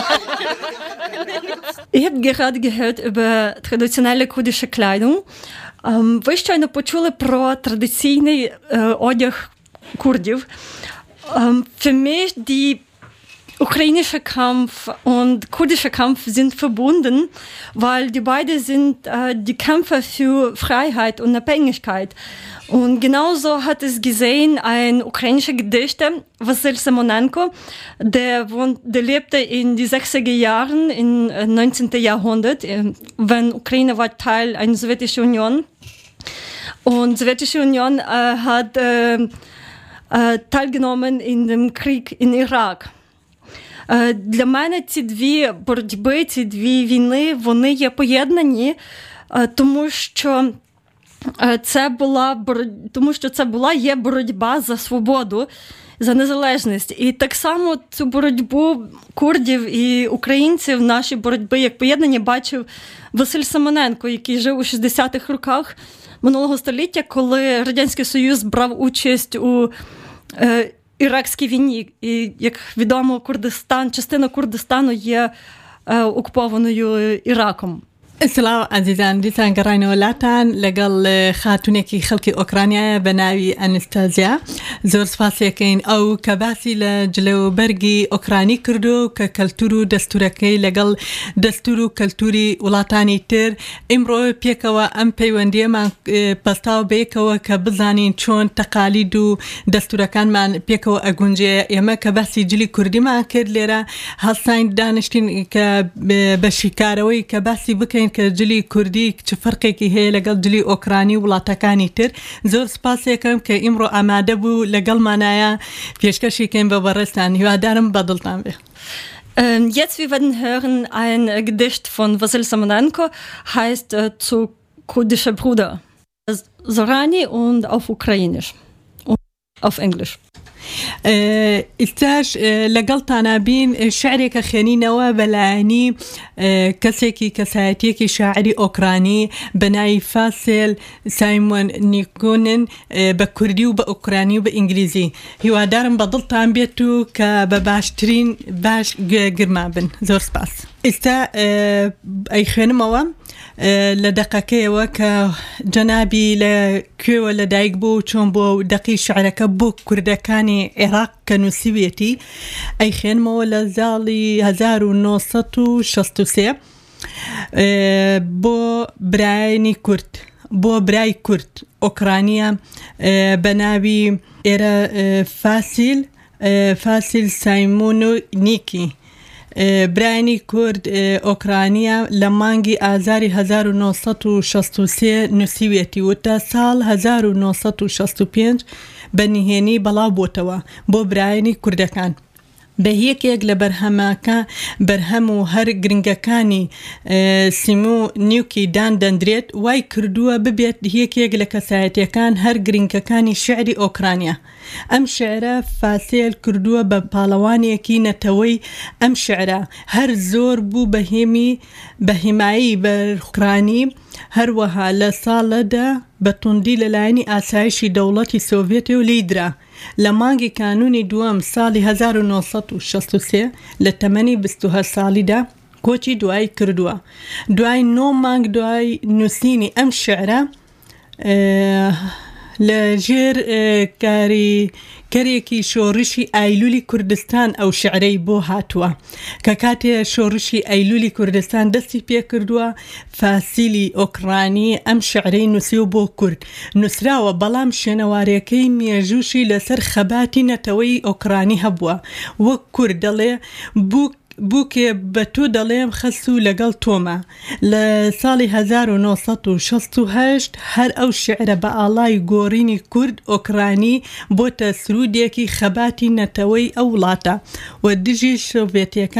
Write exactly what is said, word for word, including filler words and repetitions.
Ihr habt gerade gehört über traditionelle kurdische Kleidung. Ви щойно почули про традиційний одяг курдів. Für mich die ukrainische Kampf und kurdische Kampf sind verbunden, weil die beide sind äh, die Kämpfer für Freiheit und Unabhängigkeit. Und genauso hat es gesehen ein ukrainischer Gedichter, Wasyl Simonenko, der, wohnt, der lebte in die sechziger Jahren im neunzehnten Jahrhundert, wenn Ukraine war Teil einer Sowjetischen Union. Und die Sowjetische Union äh, hat äh, äh, teilgenommen in dem Krieg in Irak. Для мене ці дві боротьби, ці дві війни, вони є поєднані, тому що це була, тому що це була, є боротьба за свободу, за незалежність. І так само цю боротьбу курдів і українців, наші боротьби як поєднані, бачив Василь Симоненко, який жив у шістдесятих роках минулого століття, коли Радянський Союз брав участь у іракській війні. І, як відомо, Курдистан, частина Курдистану є е, окупованою Іраком. سلام عزیزان دیسان گراینا ولاتان لگل خاتونکی خلکی اوکراینیا بناوی انستازیا زور سپاسی کین او کباسی لجلو برگی اوکراینی کردو که کلتورو دستورکی لگل دستورو کلتوری ولاتانی تر امرو پیکوا ام پیوندی من پستاو بیکوا که بزانین چون تقالیدو دستورکان من پیکوا اگونجه اما کباسی جلی کردی من کرد لیره هستین دانشتین که بشیکاروی کباسی بکین که جلی کردی چه فرقی که هی لگل جلی اوکراینی ولاتکانی تر زور سپاسی کم که امرو آماده بو لگل منایا پیشکشی کم ببرستان هوادارم بدلتان به. Jetzt wir werden hören ein Gedicht von Wasyl Simonenko, heißt äh, zu kurdische Bruder. Zorani und auf Ukrainisch und auf Englisch. استاش لقلتنا بين شعري كخينينا وبلاني كسيكي كساتيكي شاعري أوكراني بناي فاسل سايمون نيكونن بكردي وبأوكراني وبإنجليزي هو دارم بضلتان بيتو كبباشترين باش قرمابن زور سباس استا أي خينموا لدقيقة وك جنابي لكيو لدايق بو چون بو دقي شعرك بو كردكاني عراق كنوسيويتي أي خينموا لزالي هزار ونوصتو شستو سي بو برايني كرد بو براي كرد أوكرانيا بنابي إرا فاسيل فاسيل سايمونو نيكي برانی کورد اوکراینیا لمانگی آذاری هزار و نهصد و شصت و سه نسیویتی و تا سال هزار و نهصد و شصت و پنج بنیهنی بلا بوتوا بو برانی کردکان به هیچ یک لبرهمکان برهم هر گرینگکانی سیمو نیوکی دان دندریت وای کردوا ببیت هیچ یک لکسایتی کان هر گرینگکانی شعری اوکراینیا ام شعره فاسیل کردوا به پالوانی کی نتوی ام شعره هر زور بو بهیمی بهیمایی بر اوکراینی هر وها لسال ده بتوندی للاینی آسایشی دولتی سوویتی و لیدرا لمانگی کانونی دوام سالی هزار و نهصد و شصت و سه لتمنی بستوها سالی ده کوچی دوای کردوا دوای نو مانگ دوای نوسینی ام شعره لجير كاري كاريكي شورشي ايلولي كردستان او شعري بو هاتوا كاكاتي شورشي ايلولي كردستان دستي بيه كردوا فاسيلي اوكراني ام شعري نسيو بو كرد نسراوا بلام شنواريكي ميجوشي لسر خباتي نتوي اوكراني هبوا وكردالي بو بوكي بتو دليم خسو لقل توما لسالي هزار و نهصد و شصت و هشت هر او شعر بآلاي قوريني كرد اوكراني بوتا سروديكي خباتي نتوي اولاتا ودجي شوفيتيكا